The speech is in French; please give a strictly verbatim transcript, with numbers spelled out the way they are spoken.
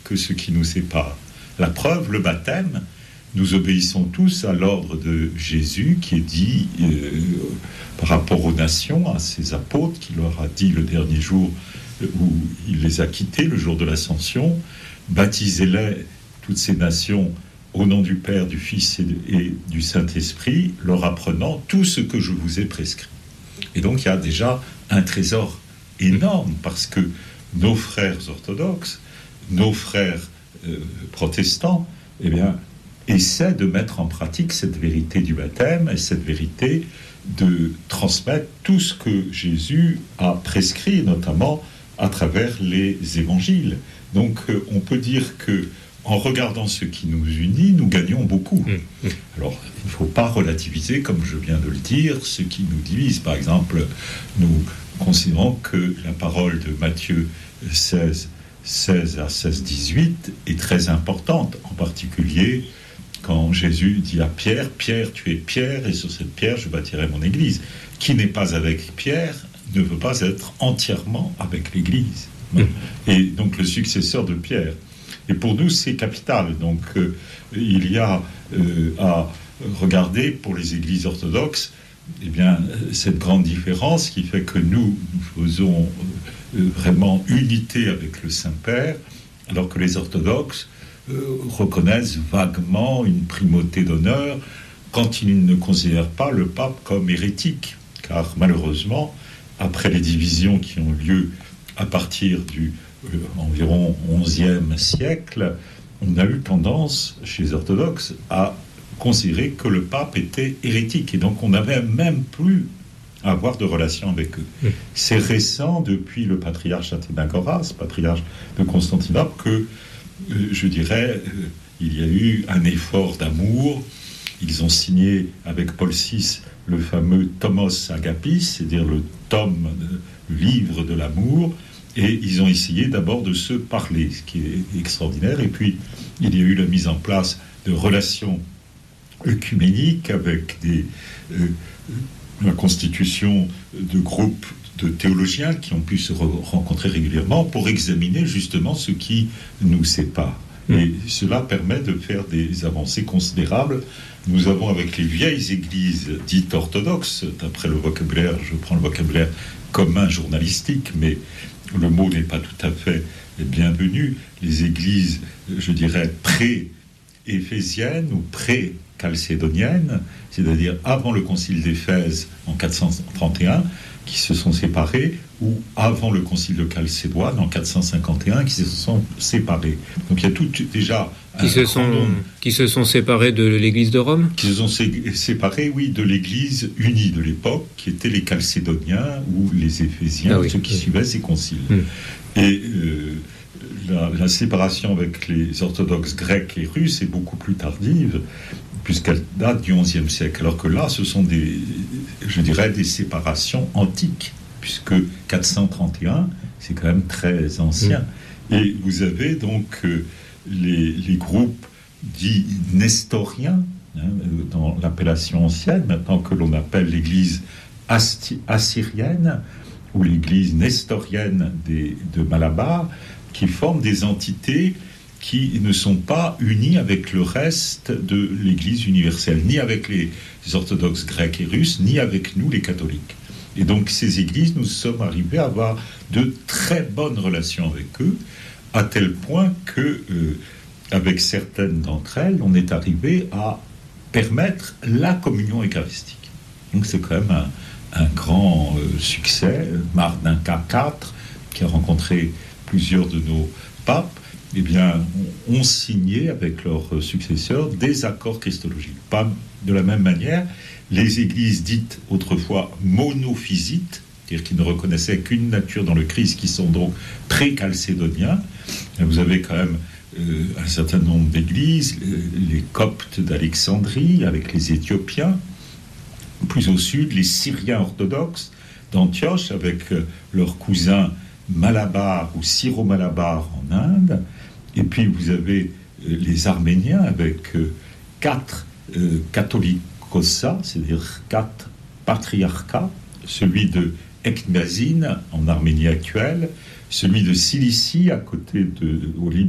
que ce qui nous sépare. La preuve, le baptême, nous obéissons tous à l'ordre de Jésus qui est dit euh, par rapport aux nations, à ses apôtres, qui leur a dit le dernier jour où il les a quittés, le jour de l'Ascension, baptisez-les, toutes ces nations, au nom du Père, du Fils et, de, et du Saint-Esprit, leur apprenant tout ce que je vous ai prescrit. Et donc il y a déjà un trésor énorme, parce que nos frères orthodoxes, nos frères euh, protestants, eh bien, essaient de mettre en pratique cette vérité du baptême et cette vérité de transmettre tout ce que Jésus a prescrit, notamment à travers les évangiles. Donc euh, on peut dire que en regardant ce qui nous unit, nous gagnons beaucoup. Mmh. Alors, il ne faut pas relativiser, comme je viens de le dire, ce qui nous divise. Par exemple, nous considérons que la parole de Matthieu seize, seize à seize, dix-huit est très importante, en particulier quand Jésus dit à Pierre, « Pierre, tu es Pierre, et sur cette pierre, je bâtirai mon église. Qui n'est pas avec Pierre ne veut pas être entièrement avec l'église. Mmh. » Et donc, le successeur de Pierre. Et pour nous, c'est capital. Donc, euh, il y a euh, à regarder pour les églises orthodoxes, eh bien, cette grande différence qui fait que nous, nous faisons euh, vraiment unité avec le Saint-Père, alors que les orthodoxes euh, reconnaissent vaguement une primauté d'honneur quand ils ne considèrent pas le pape comme hérétique. Car malheureusement, après les divisions qui ont lieu à partir du Euh, environ onzième siècle, on a eu tendance, chez les orthodoxes, à considérer que le pape était hérétique. Et donc, on n'avait même plus à avoir de relation avec eux. Mmh. C'est récent, depuis le patriarche Athénagoras, patriarche de Constantinople, que, euh, je dirais, euh, il y a eu un effort d'amour. Ils ont signé avec Paul six le fameux Tomos Agapis, c'est-à-dire le tome, le livre de l'amour. Et ils ont essayé d'abord de se parler, ce qui est extraordinaire. Et puis, il y a eu la mise en place de relations œcuméniques avec des, euh, la constitution de groupes de théologiens qui ont pu se re- rencontrer régulièrement pour examiner justement ce qui nous sépare. Et cela permet de faire des avancées considérables. Nous avons, avec les vieilles églises dites orthodoxes, d'après le vocabulaire, je prends le vocabulaire commun journalistique, mais le mot n'est pas tout à fait bienvenu, les églises, je dirais, pré-éphésiennes ou pré-chalcédoniennes, c'est-à-dire avant le concile d'Éphèse en quatre cent trente et un, qui se sont séparés, ou avant le concile de Chalcédoine en quatre cent cinquante et un, qui se sont séparés. Donc il y a tout déjà... Qui se, sont, qui se sont séparés de l'église de Rome ? Qui se sont sé- séparés, oui, de l'église unie de l'époque, qui étaient les Chalcédoniens ou les Éphésiens, ah oui, ceux qui oui. suivaient ces conciles. Hum. Et euh, la, la séparation avec les orthodoxes grecs et russes est beaucoup plus tardive, puisqu'elle date du onzième siècle, alors que là, ce sont des, je dirais, des séparations antiques, puisque quatre cent trente et un, c'est quand même très ancien. Mmh. Et vous avez donc euh, les, les groupes dits nestoriens, hein, dans l'appellation ancienne, maintenant que l'on appelle l'église asti- assyrienne, ou l'église nestorienne des, de Malabar, qui forment des entités qui ne sont pas unis avec le reste de l'Église universelle, ni avec les orthodoxes grecs et russes, ni avec nous, les catholiques. Et donc, ces églises, nous sommes arrivés à avoir de très bonnes relations avec eux, à tel point que, euh, avec certaines d'entre elles, on est arrivé à permettre la communion eucharistique. Donc, c'est quand même un, un grand euh, succès. Mardinka quatre, qui a rencontré plusieurs de nos papes, eh bien, ont signé avec leurs successeurs des accords christologiques. Pas de la même manière, les églises dites autrefois monophysites, c'est-à-dire qui ne reconnaissaient qu'une nature dans le Christ, qui sont donc pré-chalcédoniens. Vous avez quand même euh, un certain nombre d'églises, les Coptes d'Alexandrie, avec les Éthiopiens, plus au sud, les Syriens orthodoxes d'Antioche, avec euh, leurs cousins Malabar ou Syro-Malabar en Inde. Et puis vous avez euh, les Arméniens avec euh, quatre euh, catholicosas, c'est-à-dire quatre patriarcats, celui de Ekmazine en Arménie actuelle, celui de Cilicie à côté de, au Liban,